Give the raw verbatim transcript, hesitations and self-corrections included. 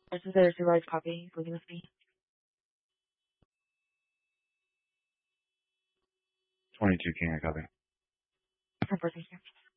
This is a supervised copy. Leaving with me. twenty-two King, I copy. Reporting here.